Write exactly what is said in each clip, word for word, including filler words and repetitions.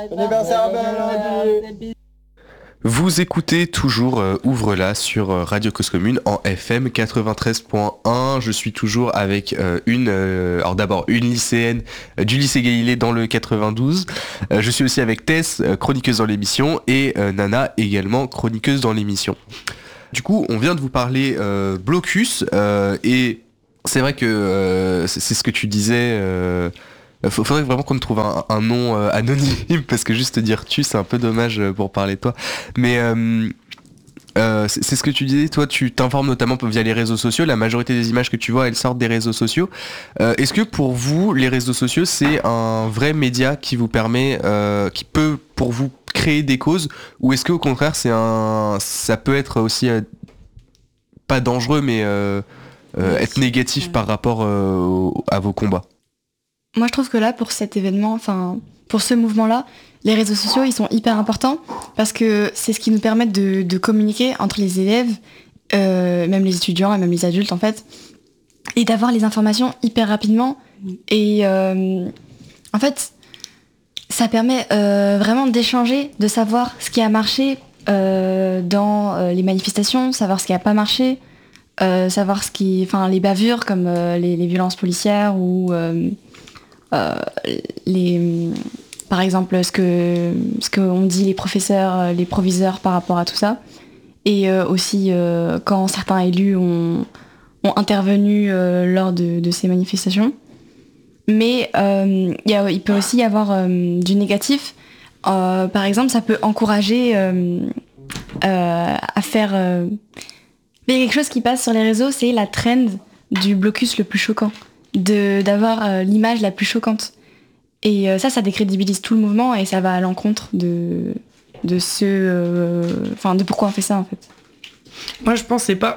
Anniversaire Mélodie. Vous écoutez toujours euh, Ouvre-la sur euh, Radio Cause Commune en F M quatre-vingt-treize point un. Je suis toujours avec euh, une, euh, alors d'abord une lycéenne euh, du lycée Galilée dans le quatre-vingt-douze. Euh, je suis aussi avec Tess, euh, chroniqueuse dans l'émission, et euh, Nana, également chroniqueuse dans l'émission. Du coup, on vient de vous parler euh, blocus, euh, et c'est vrai que euh, c'est, c'est ce que tu disais... Euh, Faudrait vraiment qu'on te trouve un, un nom euh, anonyme, parce que juste dire tu, c'est un peu dommage pour parler de toi. Mais euh, euh, c'est, c'est ce que tu disais, toi tu t'informes notamment via les réseaux sociaux, la majorité des images que tu vois elles sortent des réseaux sociaux. Euh, est-ce que pour vous les réseaux sociaux c'est un vrai média qui vous permet, euh, qui peut pour vous créer des causes, ou est-ce qu'au contraire c'est un, ça peut être aussi euh, pas dangereux mais euh, euh, être négatif par rapport euh, à vos combats? Moi, je trouve que là, pour cet événement, enfin, pour ce mouvement-là, les réseaux sociaux, ils sont hyper importants parce que c'est ce qui nous permet de, de communiquer entre les élèves, euh, même les étudiants et même les adultes, en fait, et d'avoir les informations hyper rapidement. Et euh, en fait, ça permet euh, vraiment d'échanger, de savoir ce qui a marché euh, dans euh, les manifestations, savoir ce qui n'a pas marché, euh, savoir ce qui, enfin, les bavures comme euh, les, les violences policières ou... Euh, Euh, les, par exemple ce que ce qu'on dit les professeurs, les proviseurs par rapport à tout ça, et euh, aussi euh, quand certains élus ont, ont intervenu euh, lors de, de ces manifestations. Mais euh, y a, il peut aussi y avoir euh, du négatif. Euh, par exemple, ça peut encourager euh, euh, à faire... Euh... Il y a quelque chose qui passe sur les réseaux, c'est la trend du blocus le plus choquant. De, d'avoir euh, l'image la plus choquante. Et euh, ça, ça décrédibilise tout le mouvement et ça va à l'encontre de, de ce... Enfin, euh, de pourquoi on fait ça, en fait. Moi, je pense que c'est pas...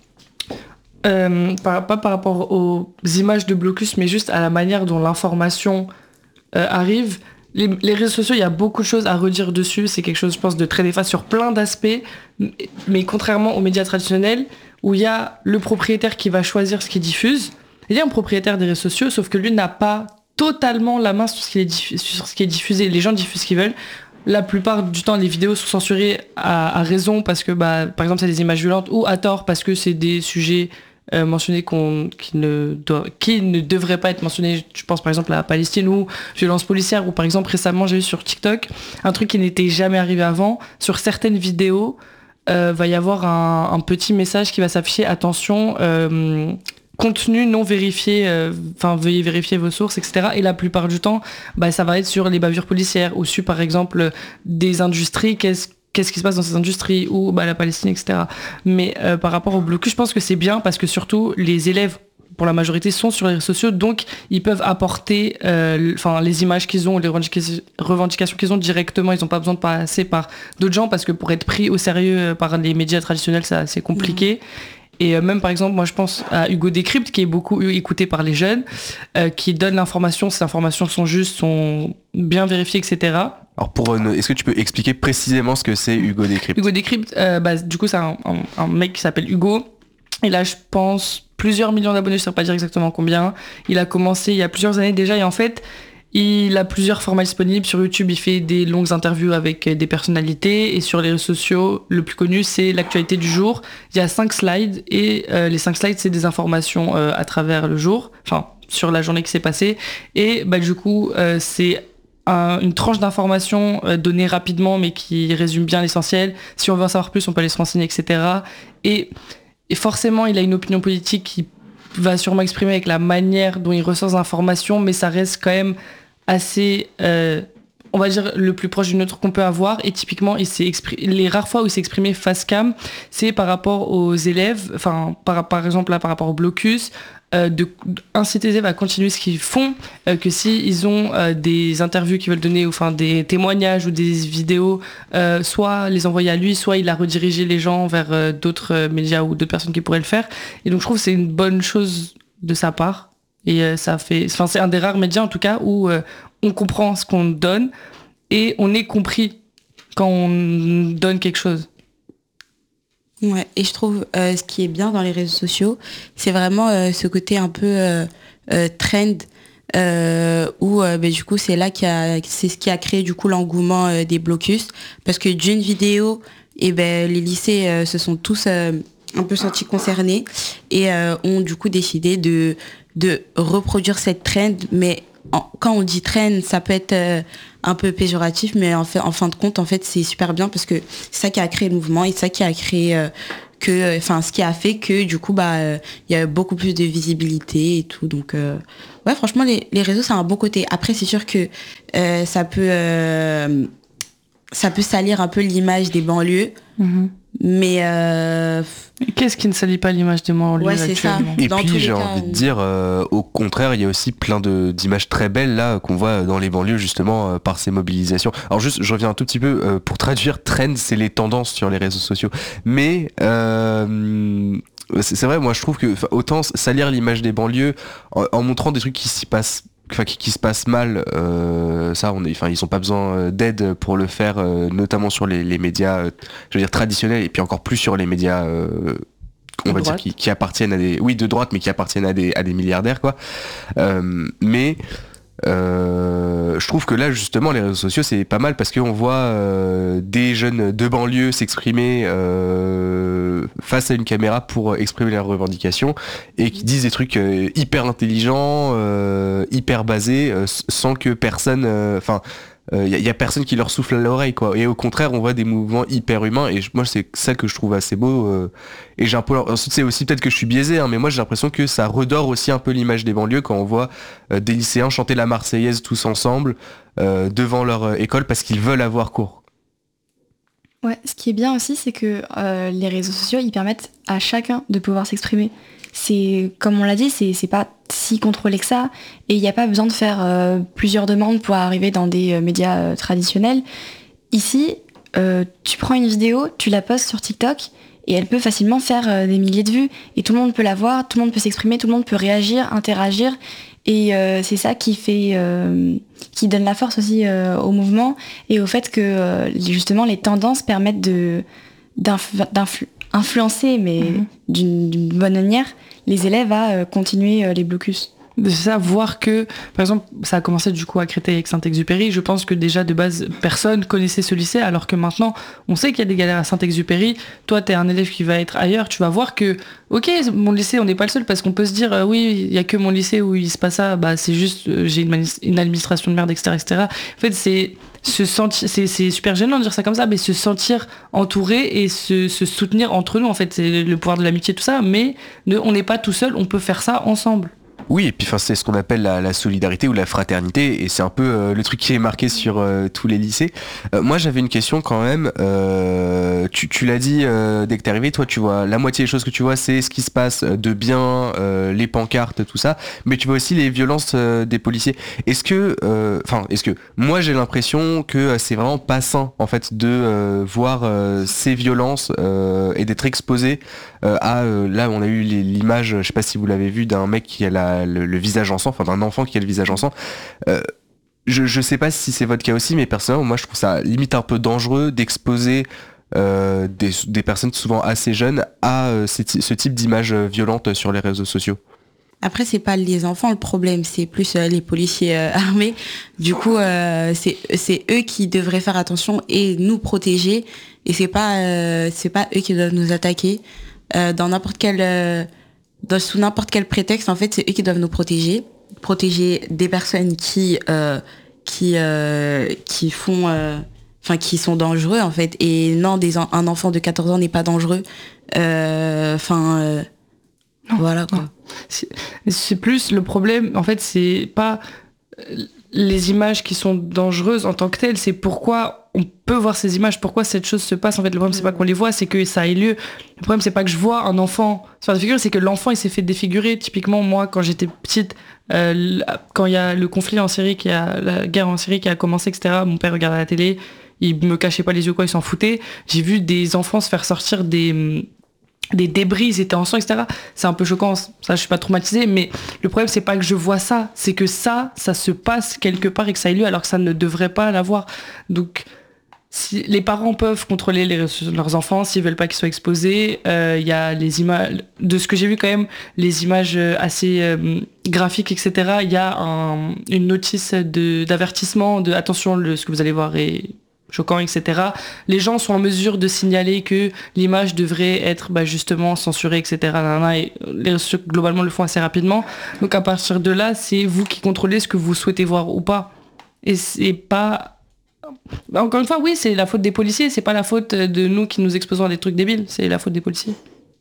euh, par, pas par rapport aux images de blocus, mais juste à la manière dont l'information euh, arrive. Les, les réseaux sociaux, il y a beaucoup de choses à redire dessus. C'est quelque chose, je pense, de très néfaste sur plein d'aspects. Mais, mais contrairement aux médias traditionnels, où il y a le propriétaire qui va choisir ce qu'il diffuse, il y a un propriétaire des réseaux sociaux, sauf que lui n'a pas totalement la main sur ce qui est diffusé. Sur ce qui est diffusé. Les gens diffusent ce qu'ils veulent. La plupart du temps, les vidéos sont censurées à, à raison parce que, bah, par exemple, c'est des images violentes, ou à tort parce que c'est des sujets euh, mentionnés qu'on, qui, ne doit, qui ne devraient pas être mentionnés. Je pense par exemple à Palestine ou violence policière, ou par exemple récemment j'ai vu sur TikTok un truc qui n'était jamais arrivé avant. Sur certaines vidéos, euh, va y avoir un, un petit message qui va s'afficher. Attention. Euh, contenu non vérifié, enfin euh, veuillez vérifier vos sources, et cetera. Et la plupart du temps, bah, ça va être sur les bavures policières, ou sur par exemple des industries, qu'est-ce, qu'est-ce qui se passe dans ces industries, ou bah, la Palestine, et cetera. Mais euh, par rapport au blocus, je pense que c'est bien parce que surtout les élèves, pour la majorité, sont sur les réseaux sociaux, donc ils peuvent apporter euh, les images qu'ils ont, les revendications qu'ils ont directement. Ils n'ont pas besoin de passer par d'autres gens, parce que pour être pris au sérieux par les médias traditionnels, ça, c'est compliqué. Mmh. Et même par exemple, moi je pense à Hugo Décrypte, qui est beaucoup écouté par les jeunes, euh, qui donne l'information, ces informations sont justes, sont bien vérifiées, et cetera. Alors pour, euh, est-ce que tu peux expliquer précisément ce que c'est Hugo Décrypte ? Hugo Décrypte, euh, bah, du coup c'est un, un, un mec qui s'appelle Hugo. Et là je pense plusieurs millions d'abonnés, je ne sais pas dire exactement combien. Il a commencé il y a plusieurs années déjà, et en fait... il a plusieurs formats disponibles. Sur YouTube, il fait des longues interviews avec des personnalités, et sur les réseaux sociaux, le plus connu, c'est l'actualité du jour. Il y a cinq slides, et euh, les cinq slides, c'est des informations euh, à travers le jour, enfin, sur la journée qui s'est passée. Et bah, du coup, euh, c'est un, une tranche d'informations euh, donnée rapidement, mais qui résume bien l'essentiel. Si on veut en savoir plus, on peut aller se renseigner, et cetera. Et, et forcément, il a une opinion politique qui va sûrement exprimer avec la manière dont il ressort des informations, mais ça reste quand même assez, euh, on va dire, le plus proche du neutre qu'on peut avoir. Et typiquement, il s'est exprimé, les rares fois où il s'est exprimé face cam, c'est par rapport aux élèves, enfin, par, par exemple, là, par rapport au blocus, euh, de inciter les élèves à continuer ce qu'ils font, euh, que si ils ont euh, des interviews qu'ils veulent donner, ou enfin des témoignages ou des vidéos, euh, soit les envoyer à lui, soit il a redirigé les gens vers euh, d'autres euh, médias ou d'autres personnes qui pourraient le faire. Et donc je trouve que c'est une bonne chose de sa part. Et euh, ça fait, enfin c'est un des rares médias en tout cas où euh, on comprend ce qu'on donne et on est compris quand on donne quelque chose. Ouais, et je trouve euh, ce qui est bien dans les réseaux sociaux, c'est vraiment euh, ce côté un peu euh, euh, trend, euh, où euh, bah, du coup c'est là qu'il y a, c'est ce qui a créé du coup l'engouement euh, des blocus, parce que d'une vidéo, et ben les lycées euh, se sont tous euh, un peu sentis concernés et euh, ont du coup décidé de de reproduire cette trend, mais en, quand on dit trend, ça peut être euh, un peu péjoratif, mais en, fait, en fin de compte, en fait, c'est super bien parce que c'est ça qui a créé le mouvement et c'est ça qui a créé euh, que, enfin, ce qui a fait que du coup, bah, il euh, y a beaucoup plus de visibilité et tout. Donc, euh, ouais, franchement, les, les réseaux, c'est un bon côté. Après, c'est sûr que euh, ça peut, euh, ça peut salir un peu l'image des banlieues. Mm-hmm. Mais euh... qu'est-ce qui ne salit pas l'image des banlieues ouais, c'est ça. Et dans puis j'ai cas, envie de dire, euh, au contraire, il y a aussi plein de, d'images très belles là qu'on voit dans les banlieues justement euh, par ces mobilisations. Alors juste, je reviens un tout petit peu euh, pour traduire. Trend, c'est les tendances sur les réseaux sociaux. Mais euh, c'est, c'est vrai, moi je trouve que autant salir l'image des banlieues en, en montrant des trucs qui s'y passent. Enfin, qui, qui se passe mal, euh, ça, on est, enfin, ils ont pas besoin d'aide pour le faire, euh, notamment sur les, les médias, euh, je veux dire traditionnels, et puis encore plus sur les médias, euh, on va dire qui, qui appartiennent à des, oui, de droite, mais qui appartiennent à des, à des milliardaires, quoi. Euh, mais euh, je trouve que là, justement, les réseaux sociaux, c'est pas mal parce qu'on voit euh, des jeunes de banlieue s'exprimer euh, face à une caméra pour exprimer leurs revendications et qui disent des trucs euh, hyper intelligents, euh, hyper basés, euh, sans que personne, enfin, il euh, y, y a personne qui leur souffle à l'oreille, quoi. Et au contraire, on voit des mouvements hyper humains. Et je, moi, c'est ça que je trouve assez beau. Euh, et j'ai un peu, ensuite, c'est aussi peut-être que je suis biaisé, hein, mais moi, j'ai l'impression que ça redore aussi un peu l'image des banlieues quand on voit euh, des lycéens chanter la Marseillaise tous ensemble euh, devant leur euh, école parce qu'ils veulent avoir cours. Ouais, ce qui est bien aussi, c'est que euh, les réseaux sociaux, ils permettent à chacun de pouvoir s'exprimer. C'est, comme on l'a dit, c'est, c'est pas si contrôlé que ça, et il n'y a pas besoin de faire euh, plusieurs demandes pour arriver dans des euh, médias euh, traditionnels. Ici, euh, tu prends une vidéo, tu la postes sur TikTok, et elle peut facilement faire euh, des milliers de vues, et tout le monde peut la voir, tout le monde peut s'exprimer, tout le monde peut réagir, interagir, et euh, c'est ça qui fait, euh, qui donne la force aussi euh, au mouvement, et au fait que euh, justement les tendances permettent de, d'influ- d'influ- influencer, mais mmh. d'une, d'une bonne manière, les élèves à euh, continuer euh, les blocus. C'est ça, voir que, par exemple, ça a commencé du coup à Créteil avec Saint-Exupéry. Je pense que déjà de base, personne connaissait ce lycée, alors que maintenant, on sait qu'il y a des galères à Saint-Exupéry. Toi, t'es un élève qui va être ailleurs, tu vas voir que, ok, mon lycée, on n'est pas le seul, parce qu'on peut se dire, euh, oui, il y a que mon lycée où il se passe ça, bah c'est juste, euh, j'ai une, mani- une administration de merde, et cetera, et cetera. En fait, c'est se sentir, c'est, c'est super gênant de dire ça comme ça, mais se sentir entouré et se, se soutenir entre nous, en fait, c'est le pouvoir de l'amitié, tout ça, mais ne, on n'est pas tout seul, on peut faire ça ensemble. Oui, et puis enfin c'est ce qu'on appelle la, la solidarité ou la fraternité, et c'est un peu euh, le truc qui est marqué sur euh, tous les lycées. Euh, moi j'avais une question quand même. Euh, tu, tu l'as dit euh, dès que t'es arrivé, toi tu vois la moitié des choses que tu vois, c'est ce qui se passe de bien, euh, les pancartes, tout ça, mais tu vois aussi les violences euh, des policiers. Est-ce que, enfin, euh, est-ce que moi j'ai l'impression que euh, c'est vraiment pas sain en fait de euh, voir euh, ces violences euh, et d'être exposé euh, à euh, là on a eu les, l'image, je sais pas si vous l'avez vu, d'un mec qui a la Le, le visage en sang, enfin d'un enfant qui a le visage en sang. Euh, je, je sais pas si c'est votre cas aussi, mais personnellement, moi je trouve ça limite un peu dangereux d'exposer euh, des, des personnes souvent assez jeunes à euh, ce, ce type d'images violentes sur les réseaux sociaux. Après, c'est pas les enfants le problème, c'est plus euh, les policiers euh, armés. Du coup, euh, c'est, c'est eux qui devraient faire attention et nous protéger. Et c'est pas, euh, c'est pas eux qui doivent nous attaquer. Euh, dans n'importe quel... Euh, Dans, sous n'importe quel prétexte, en fait, c'est eux qui doivent nous protéger, protéger des personnes qui euh, qui euh, qui font, enfin euh, qui sont dangereux en fait. Et non, des un enfant de quatorze ans n'est pas dangereux. Enfin, euh, euh, voilà quoi. C'est, c'est plus le problème. En fait, c'est pas les images qui sont dangereuses en tant que telles, c'est pourquoi on peut voir ces images, pourquoi cette chose se passe. En fait, le problème, c'est pas qu'on les voit, c'est que ça ait lieu. Le problème, c'est pas que je vois un enfant se faire défigurer, c'est que l'enfant, il s'est fait défigurer. Typiquement, moi, quand j'étais petite, euh, quand il y a le conflit en Syrie, qui a, la guerre en Syrie qui a commencé, et cetera, mon père regardait la télé, il me cachait pas les yeux, quoi, il s'en foutait. J'ai vu des enfants se faire sortir des... des débris, ils étaient en sang, et cetera. C'est un peu choquant, ça je suis pas traumatisée, mais le problème c'est pas que je vois ça, c'est que ça, ça se passe quelque part et que ça ait lieu alors que ça ne devrait pas l'avoir. Donc si, les parents peuvent contrôler les, leurs enfants s'ils veulent pas qu'ils soient exposés. Il euh, y a les images, de ce que j'ai vu quand même, les images assez euh, graphiques, et cetera. Il y a un, une notice de, d'avertissement, de attention, le, ce que vous allez voir est choquant, et cetera. Les gens sont en mesure de signaler que l'image devrait être bah, justement censurée, et cetera. Et les réseaux sociaux globalement le font assez rapidement. Donc à partir de là, c'est vous qui contrôlez ce que vous souhaitez voir ou pas. Et c'est pas... Bah, encore une fois, oui, c'est la faute des policiers, c'est pas la faute de nous qui nous exposons à des trucs débiles, c'est la faute des policiers.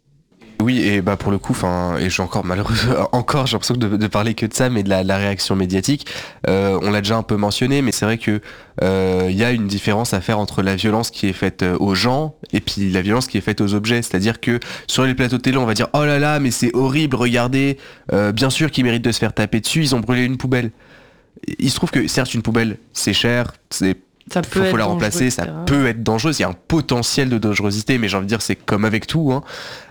Oui, et bah pour le coup, enfin, et j'ai encore malheureusement encore, j'ai l'impression de, de parler que de ça, mais de la, la réaction médiatique. Euh, on l'a déjà un peu mentionné, mais c'est vrai que euh, y a une différence à faire entre la violence qui est faite aux gens et puis la violence qui est faite aux objets. C'est-à-dire que sur les plateaux de télé, on va dire oh là là, mais c'est horrible, regardez, euh, bien sûr qu'ils méritent de se faire taper dessus, ils ont brûlé une poubelle. Il se trouve que certes une poubelle, c'est cher, c'est Ça peut faut, faut la être remplacer, ça peut être dangereux, il y a un potentiel de dangerosité, mais j'ai envie de dire c'est comme avec tout, hein.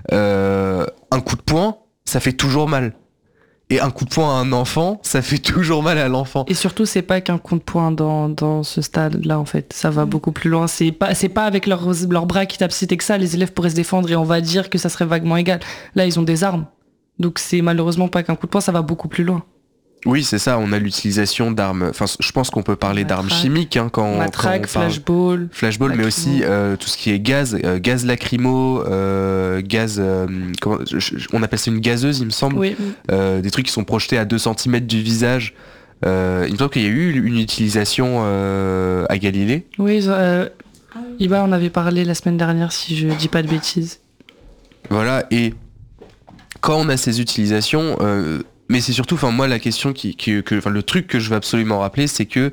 Euh, un coup de poing, ça fait toujours mal. Et un coup de poing à un enfant, ça fait toujours mal à l'enfant. Et surtout, c'est pas qu'un coup de poing dans, dans ce stade-là, en fait. Ça va mmh. beaucoup plus loin. C'est pas, c'est pas avec leurs, leurs bras qui tapent si que ça, les élèves pourraient se défendre et on va dire que ça serait vaguement égal. Là, ils ont des armes. Donc c'est malheureusement pas qu'un coup de poing, ça va beaucoup plus loin. Oui, c'est ça, on a l'utilisation d'armes, enfin je pense qu'on peut parler Matraque. d'armes chimiques hein, quand, Matraque, quand on parle flashball, flashball mais aussi euh, tout ce qui est gaz, euh, gaz lacrymo, euh, gaz, euh, comment, je, je, on appelle ça une gazeuse il me semble, oui. euh, des trucs qui sont projetés à deux centimètres du visage. Euh, il me semble qu'il y a eu une utilisation euh, à Galilée. Oui, euh, Iba en avait parlé la semaine dernière si je dis pas de bêtises. Voilà, et quand on a ces utilisations... Euh, mais c'est surtout, enfin moi la question qui, qui que, enfin le truc que je veux absolument rappeler, c'est que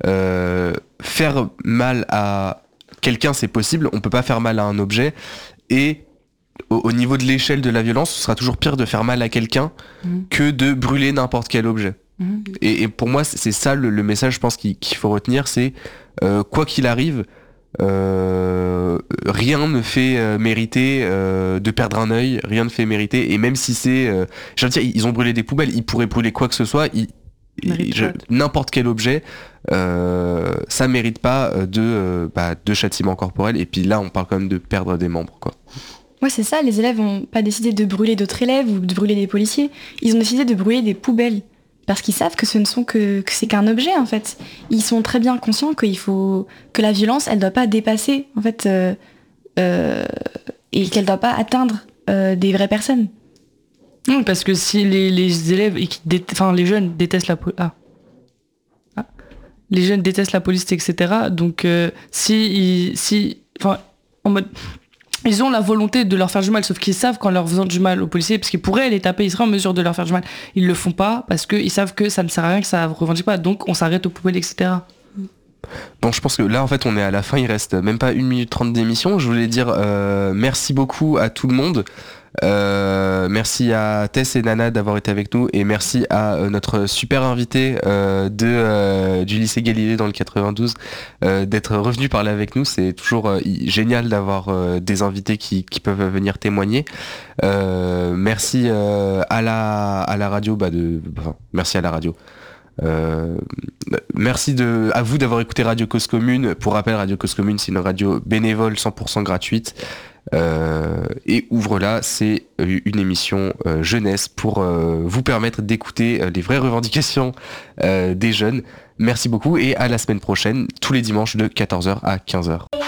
euh, faire mal à quelqu'un c'est possible, on peut pas faire mal à un objet, et au, au niveau de l'échelle de la violence, ce sera toujours pire de faire mal à quelqu'un mmh. que de brûler n'importe quel objet. Mmh. Et, et pour moi c'est ça le, le message, je pense qu'il, qu'il faut retenir, c'est euh, quoi qu'il arrive. Euh, rien ne fait euh, mériter euh, de perdre un œil, rien ne fait mériter, et même si c'est, euh, je veux dire, ils ont brûlé des poubelles, ils pourraient brûler quoi que ce soit, ils, ils, je, n'importe quel objet, euh, ça mérite pas de, euh, bah, de châtiment corporel, et puis là on parle quand même de perdre des membres, quoi. Ouais, c'est ça, les élèves n'ont pas décidé de brûler d'autres élèves ou de brûler des policiers, ils ont décidé de brûler des poubelles. Parce qu'ils savent que ce ne sont que, que c'est qu'un objet en fait. Ils sont très bien conscients qu'il faut que la violence, elle doit pas dépasser en fait euh, euh, et qu'elle doit pas atteindre euh, des vraies personnes. Non, parce que si les, les élèves, enfin les jeunes détestent la police, ah. ah. les jeunes détestent la police, et cetera. Donc euh, si, si, enfin en mode ils ont la volonté de leur faire du mal, sauf qu'ils savent qu'en leur faisant du mal aux policiers, parce qu'ils pourraient les taper, ils seraient en mesure de leur faire du mal. Ils le font pas parce qu'ils savent que ça ne sert à rien, que ça ne revendique pas. Donc on s'arrête aux poubelles, et cetera. Bon, je pense que là, en fait, on est à la fin. Il reste même pas une minute trente d'émission. Je voulais dire euh, merci beaucoup à tout le monde. Euh, merci à Tess et Nana d'avoir été avec nous, et merci à euh, notre super invité euh, de, euh, du lycée Galilée dans le quatre-vingt-douze euh, d'être revenu parler avec nous. C'est toujours euh, génial d'avoir euh, des invités qui, qui peuvent venir témoigner. Euh, merci euh, à, la, à la radio, bah de, enfin, merci à la radio. Euh, merci de, à vous d'avoir écouté Radio Cause Commune. Pour rappel, Radio Cause Commune, c'est une radio bénévole cent pour cent gratuite. Euh, et Ouvre-la, c'est une émission euh, jeunesse pour euh, vous permettre d'écouter euh, les vraies revendications euh, des jeunes. Merci beaucoup et à la semaine prochaine, tous les dimanches de quatorze heures à quinze heures.